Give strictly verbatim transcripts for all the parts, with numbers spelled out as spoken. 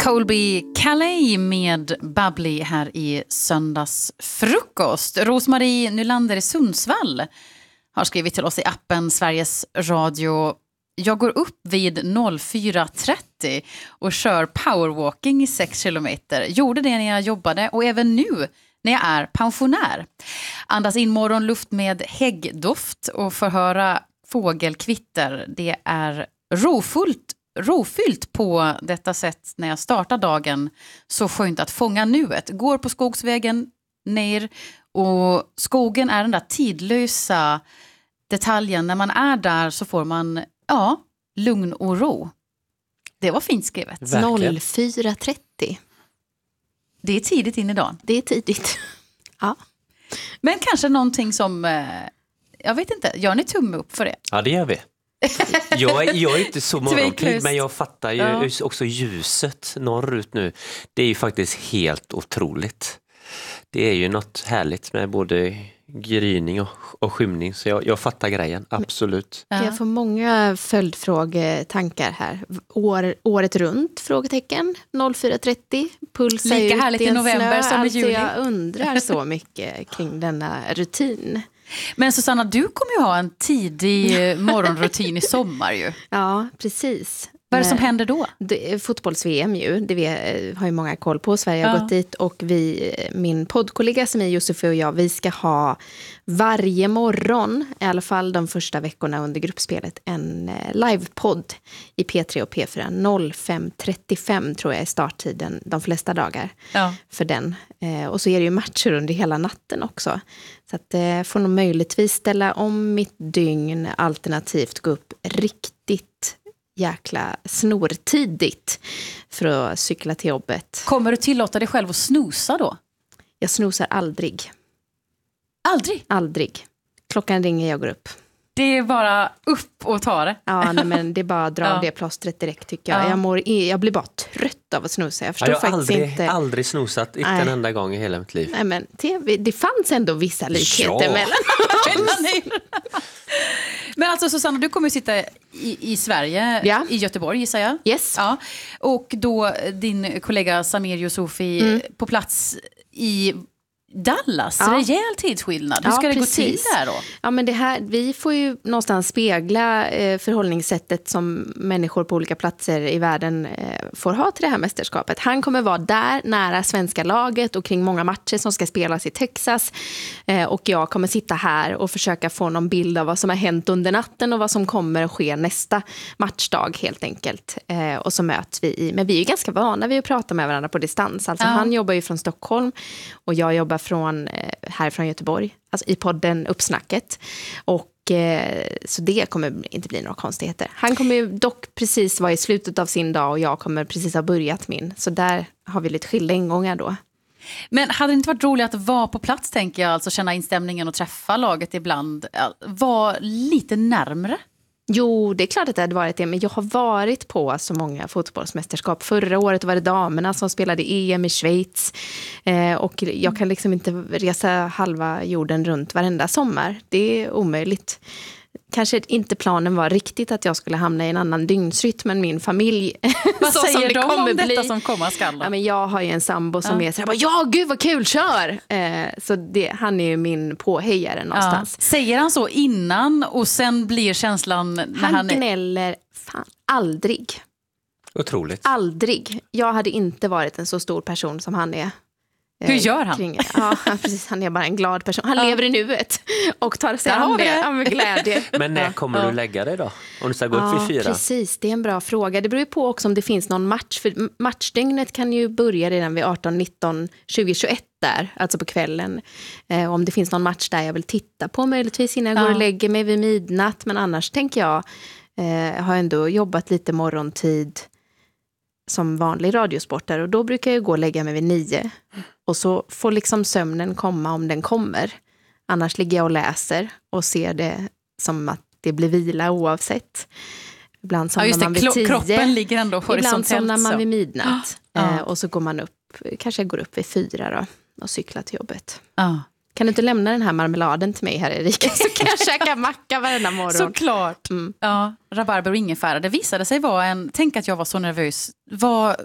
Colby Calais med Bubbly här i söndagsfrukost. Rosmarie Nylander i Sundsvall har skrivit till oss i appen Sveriges Radio. Jag går upp vid fyra trettio och kör powerwalking i sex kilometer. Gjorde det när jag jobbade och även nu när jag är pensionär. Andas in morgonluft med häggdoft och förhöra fågelkvitter. Det är rofullt, rofyllt på detta sätt när jag startar dagen. Så skönt att fånga nuet. Går på skogsvägen ner och skogen är den där tidlösa detaljen. När man är där så får man ja, lugn och ro. Det var fint skrivet. fyra trettio. Det är tidigt in i dagen. Det är tidigt. Ja. Men kanske någonting som, jag vet inte, gör ni tumme upp för det? Ja, det gör vi. Jag är, jag är inte så morgonpigg, men jag fattar ju ja. också ljuset norrut nu. Det är ju faktiskt helt otroligt. Det är ju något härligt med både gryning och, och skymning, så jag, jag fattar grejen, absolut. Ja. Jag får många följdfrågetankar här. År, året runt, frågetecken, fyra trettio, pulsa lika ut härligt i november snö. som i alltså juli. Jag undrar så mycket kring denna rutin. Men Susanna, du kommer ju ha en tidig morgonrutin i sommar ju. Ja, precis. Vad är det som händer då? Fotbolls-V M ju, det vi har ju många koll på. Sverige har ja. gått dit och vi, min poddkollega som är Josefie och jag, vi ska ha varje morgon, i alla fall de första veckorna under gruppspelet, en livepodd i P tre och P fyra. fem trettiofem tror jag är starttiden de flesta dagar ja. för den. Och så är det ju matcher under hela natten också. Så att jag får nog möjligtvis ställa om mitt dygn, alternativt gå upp riktigt jäkla snortidigt för att cykla till jobbet. Kommer du tillåta dig själv att snosa då? Jag snosar aldrig. Aldrig? Aldrig. Klockan ringer, jag går upp. Det är bara upp och ta det. Ja, nej, men det är bara att dra av ja. det plåstret direkt tycker jag. Ja. Jag, mår, jag blir bara trött av att snosa. Jag förstår ja, jag har faktiskt aldrig, inte. aldrig snosat, inte en enda gång i hela mitt liv. Nej, men det, det fanns ändå vissa likheter ja. mellan Men alltså Susanna, du kommer ju sitta i, i Sverige, ja. i Göteborg gissar jag. Yes. Ja. Och då din kollega Samir Youssoufi mm. på plats i Dallas, ja. rejäl tidsskillnad. Hur ska ja, det precis. gå till där då? Ja, men det här, vi får ju någonstans spegla eh, förhållningssättet som människor på olika platser i världen eh, får ha till det här mästerskapet. Han kommer vara där nära svenska laget och kring många matcher som ska spelas i Texas. Eh, och jag kommer sitta här och försöka få någon bild av vad som har hänt under natten och vad som kommer att ske nästa matchdag helt enkelt. Eh, och så möts vi i, men vi är ju ganska vana vid att prata med varandra på distans. Alltså ja. han jobbar ju från Stockholm och jag jobbar från här från Göteborg, alltså i podden Uppsnacket, och eh, så det kommer inte bli några konstigheter. Han kommer ju dock precis vara i slutet av sin dag och jag kommer precis ha börjat min, så där har vi lite skilda ingångar då. Men hade det inte varit roligt att vara på plats, tänker jag, alltså känna instämningen och träffa laget ibland, vara lite närmare? Jo, det är klart att det hade varit det, men jag har varit på så många fotbollsmästerskap. Förra året var det damerna som spelade E M i Schweiz eh, och jag kan liksom inte resa halva jorden runt varenda sommar. Det är omöjligt. Kanske inte planen var riktigt att jag skulle hamna i en annan dygnsrytm, men min familj vad säger det de kommer om bli. Detta som komma skall? Ja, men jag har ju en sambo som ja. är så här, ja gud vad kul, kör! Eh, så det, han är ju min påhejare någonstans. Ja. Säger han så innan och sen blir känslan när han, han är... gnäller fan aldrig. Otroligt. Aldrig. Jag hade inte varit en så stor person som han är. Hur gör han? Kring, ja, precis. Han är bara en glad person. Han ja. lever i nuet och tar sig an det ja, med glädje. Men när kommer ja. du lägga dig då? Om du ska gå ja, upp vid fyra? Precis, det är en bra fråga. Det beror ju på också om det finns någon match. För matchdygnet kan ju börja redan vid arton, nitton, tjugo, tjugoett där. Alltså på kvällen. Eh, om det finns någon match där jag vill titta på möjligtvis innan jag ja. går och lägger mig vid midnatt. Men annars tänker jag, eh, har ändå jobbat lite morgontid som vanlig radiosportare, och då brukar jag gå och lägga mig vid nio. Och så får liksom sömnen komma om den kommer. Annars ligger jag och läser och ser det som att det blir vila oavsett. Ibland somnar ja, man vid tio. Kroppen ligger ändå horisontellt. Ibland somnar man vid midnatt. Ja. Eh, och så går man upp, kanske jag går upp vid fyra då, och cyklar till jobbet. Ja. Kan du inte lämna den här marmeladen till mig här, Erika? Så kan jag käka macka varenda morgon. Såklart. Mm. Ja, rabarber och ingefära. Det visade sig vara en... Tänk att jag var så nervös. Var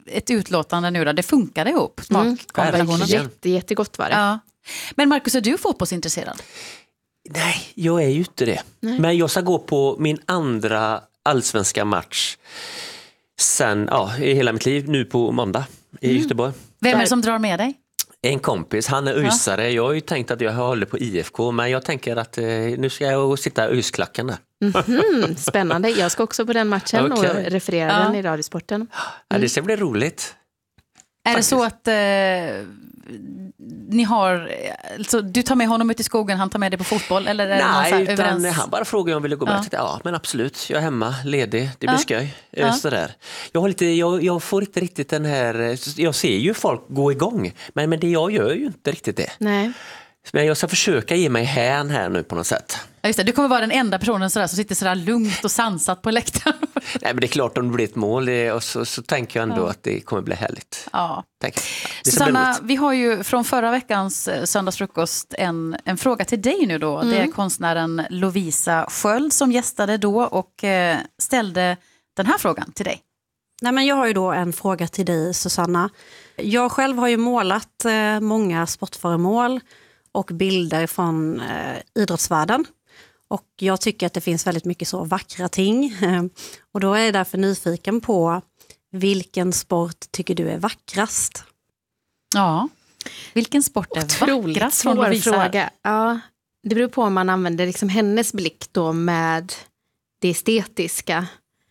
ett utlåtande nu då. Det funkade ihop, smakkombinationen. Mm. Jätte, jättegott var det. Ja. Men Marcus, är du fotbollsintresserad? Nej, jag är ju inte det. Nej. Men jag ska gå på min andra allsvenska match sen, ja, i hela mitt liv, nu på måndag i mm. Göteborg. Vem är det som drar med dig? En kompis, han är ösare. Ja. Jag har ju tänkt att jag håller på I F K, men jag tänker att eh, nu ska jag sitta ösklacken där. Mm-hmm. Spännande. Jag ska också på den matchen okay. och referera ja. den i Radiosporten. Mm. Ja, det ska bli roligt. Är Faktiskt. det så att eh, ni har, alltså, du tar med honom ut i skogen, han tar med dig på fotboll? Eller är Nej, det utan överens... han bara frågade om jag ville gå med. Ja. ja, men absolut. Jag är hemma, ledig, det blir ja. skoj. Ja. Sådär. Jag, har lite, jag, jag får inte riktigt den här, jag ser ju folk gå igång, men, men det jag gör ju inte riktigt det. Nej. Men jag ska försöka ge mig hän här nu på något sätt. Ja, just det. Du kommer vara den enda personen sådär, som sitter sådär lugnt och sansat på läktaren. Nej, men det är klart om det blir ett mål det, och så, så tänker jag ändå ja. att det kommer bli härligt. Ja. Det Susanna, vi har ju från förra veckans söndagsfrukost en, en fråga till dig nu då. Mm. Det är konstnären Lovisa Sköld som gästade då och eh, ställde den här frågan till dig. Nej, men jag har ju då en fråga till dig, Susanna. Jag själv har ju målat eh, många sportföremål och bilder från eh, idrottsvärlden. Och jag tycker att det finns väldigt mycket så vackra ting. Och då är jag därför nyfiken på vilken sport tycker du är vackrast? Ja, vilken sport är Otroligt vackrast? Svår fråga. Ja, det beror på om man använder liksom hennes blick då med det estetiska.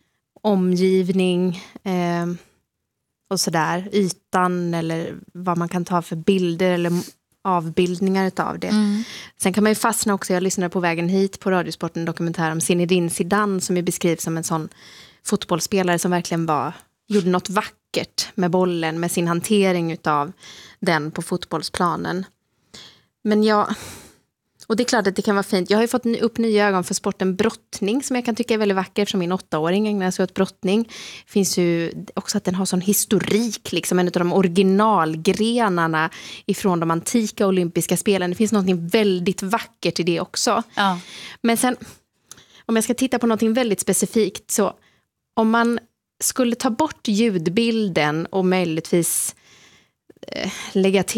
Omgivning eh, och sådär. Ytan eller vad man kan ta för bilder eller avbildningar utav det. Mm. Sen kan man ju fastna också, jag lyssnade på vägen hit på Radiosporten, en dokumentär om Zinedine Zidane som är beskrivs som en sån fotbollsspelare som verkligen var, gjorde något vackert med bollen, med sin hantering utav den på fotbollsplanen. Men jag, och det är klart att det kan vara fint. Jag har ju fått upp nya ögon för sporten brottning som jag kan tycka är väldigt vacker eftersom min åttaåring ägnar sig åt brottning. Det finns ju också att den har sån historik, liksom en av de originalgrenarna ifrån de antika olympiska spelen. Det finns något väldigt vackert i det också. Ja. Men sen, om jag ska titta på något väldigt specifikt, så om man skulle ta bort ljudbilden och möjligtvis eh, lägga till